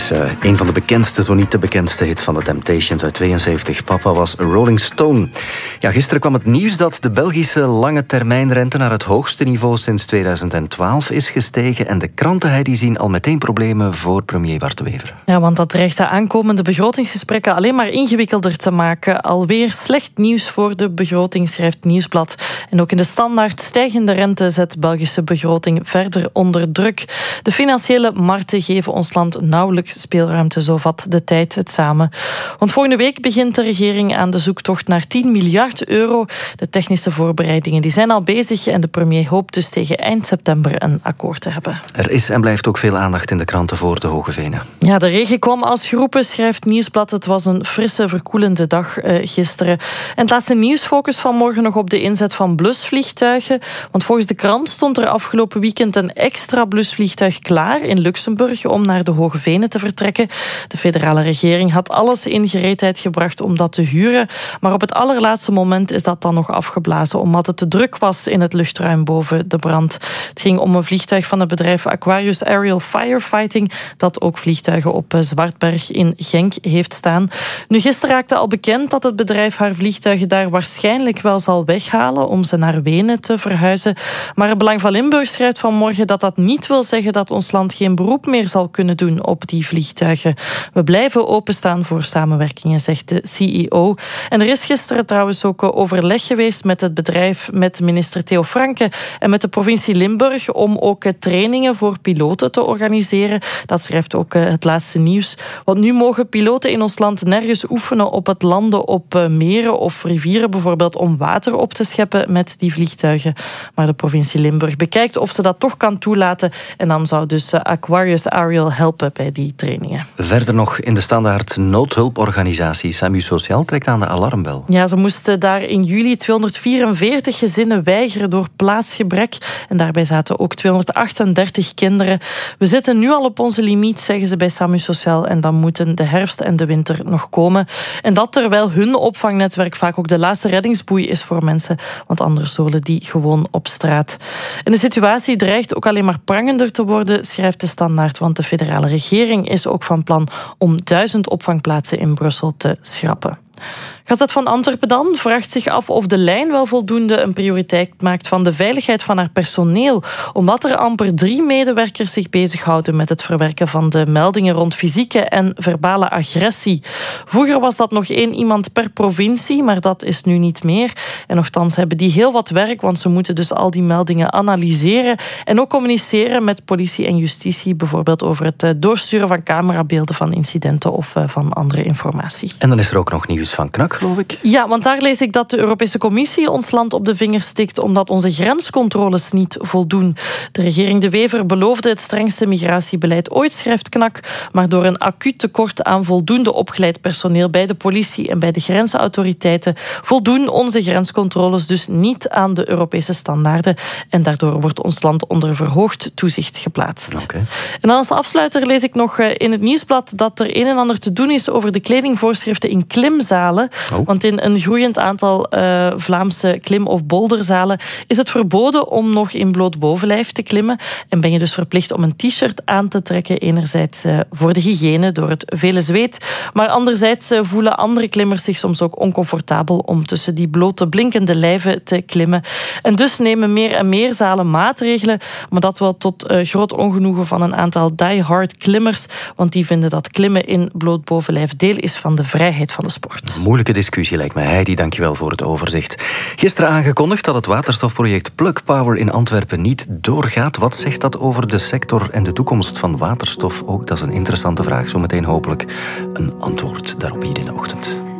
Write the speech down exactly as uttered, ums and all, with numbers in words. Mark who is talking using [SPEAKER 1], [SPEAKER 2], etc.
[SPEAKER 1] is uh, een van de bekendste, zo niet de bekendste hit van de Temptations uit tweeënzeventig. Papa was a Rolling Stone. Ja, gisteren kwam het nieuws dat de Belgische lange termijnrente naar het hoogste niveau sinds tweeduizend twaalf is gestegen. En de kranten Heidi, die zien al meteen problemen voor premier Bart De Wever.
[SPEAKER 2] Ja, want dat dreigt de aankomende begrotingsgesprekken alleen maar ingewikkelder te maken. Alweer slecht nieuws voor de begroting, schrijft Nieuwsblad. En ook in de Standaard stijgende rente zet Belgische begroting verder onder druk. De financiële markten geven ons land nauwelijks speelruimte, zo vat de Tijd het samen. Want volgende week begint de regering aan de zoektocht naar tien miljard euro. De technische voorbereidingen die zijn al bezig en de premier hoopt dus tegen eind september een akkoord te hebben.
[SPEAKER 1] Er is en blijft ook veel aandacht in de kranten voor de Hoge Venen.
[SPEAKER 2] Ja, de regen kwam als geroepen, schrijft Nieuwsblad. Het was een frisse, verkoelende dag uh, gisteren. En het laatste nieuws focust vanmorgen nog op de inzet van blusvliegtuigen. Want volgens de krant stond er afgelopen weekend een extra blusvliegtuig klaar in Luxemburg om naar de Hoge Venen te vertrekken. De federale regering had alles in gereedheid gebracht om dat te huren. Maar op het allerlaatste moment is dat dan nog afgeblazen, omdat het te druk was in het luchtruim boven de brand. Het ging om een vliegtuig van het bedrijf Aquarius Aerial Firefighting, dat ook vliegtuigen op Zwartberg in Genk heeft staan. Nu, gisteren raakte al bekend dat het bedrijf haar vliegtuigen daar waarschijnlijk wel zal weghalen om ze naar Wenen te verhuizen. Maar het Belang van Limburg schrijft vanmorgen dat dat niet wil zeggen dat ons land geen beroep meer zal kunnen doen op die vliegtuigen. We blijven openstaan voor samenwerkingen, zegt de C E O. En er is gisteren trouwens ook overleg geweest met het bedrijf, met minister Theo Franke en met de provincie Limburg om ook trainingen voor piloten te organiseren. Dat schrijft ook het laatste nieuws. Want nu mogen piloten in ons land nergens oefenen op het landen op meren of rivieren, bijvoorbeeld om water op te scheppen met die vliegtuigen. Maar de provincie Limburg bekijkt of ze dat toch kan toelaten. En dan zou dus Aquarius Aerial helpen bij die trainingen.
[SPEAKER 1] Verder nog in de Standaard, noodhulporganisatie SAMU Sociaal trekt aan de alarmbel.
[SPEAKER 2] Ja, ze moesten daar in juli tweehonderdvierenveertig gezinnen weigeren door plaatsgebrek. En daarbij zaten ook tweehonderdachtendertig kinderen. We zitten nu al op onze limiet, zeggen ze bij SAMU Sociaal. En dan moeten de herfst en de winter nog komen. En dat terwijl hun opvangnetwerk vaak ook de laatste reddingsboei is voor mensen. Want anders zullen die gewoon op straat. En de situatie dreigt ook alleen maar prangender te worden, schrijft de Standaard. Want de federale regering is ook van plan om duizend opvangplaatsen in Brussel te schrappen. Gazet van Antwerpen dan vraagt zich af of de lijn wel voldoende een prioriteit maakt van de veiligheid van haar personeel, omdat er amper drie medewerkers zich bezighouden met het verwerken van de meldingen rond fysieke en verbale agressie. Vroeger was dat nog één iemand per provincie, maar dat is nu niet meer. En nochtans hebben die heel wat werk, want ze moeten dus al die meldingen analyseren en ook communiceren met politie en justitie, bijvoorbeeld over het doorsturen van camerabeelden van incidenten of van andere informatie.
[SPEAKER 1] En dan is er ook nog nieuws van Knak, geloof ik.
[SPEAKER 2] Ja, want daar lees ik dat de Europese Commissie ons land op de vingers stikt omdat onze grenscontroles niet voldoen. De regering De Wever beloofde het strengste migratiebeleid ooit, schrijft Knak, maar door een acuut tekort aan voldoende opgeleid personeel bij de politie en bij de grensautoriteiten voldoen onze grenscontroles dus niet aan de Europese standaarden en daardoor wordt ons land onder verhoogd toezicht geplaatst.
[SPEAKER 1] Okay.
[SPEAKER 2] En als afsluiter lees ik nog in het Nieuwsblad dat er een en ander te doen is over de kledingvoorschriften in klimzalen. Oh. Want in een groeiend aantal uh, Vlaamse klim- of bolderzalen is het verboden om nog in bloot bovenlijf te klimmen. En ben je dus verplicht om een t-shirt aan te trekken. Enerzijds uh, voor de hygiëne door het vele zweet. Maar anderzijds uh, voelen andere klimmers zich soms ook oncomfortabel om tussen die blote blinkende lijven te klimmen. En dus nemen meer en meer zalen maatregelen. Maar dat wel tot uh, groot ongenoegen van een aantal die-hard klimmers. Want die vinden dat klimmen in bloot bovenlijf deel is van de vrijheid van de sport.
[SPEAKER 1] Moeilijke discussie lijkt mij. Heidi, dankjewel voor het overzicht. Gisteren aangekondigd dat het waterstofproject Plug Power in Antwerpen niet doorgaat. Wat zegt dat over de sector en de toekomst van waterstof? Ook dat is een interessante vraag. Zometeen hopelijk een antwoord daarop hier in de ochtend.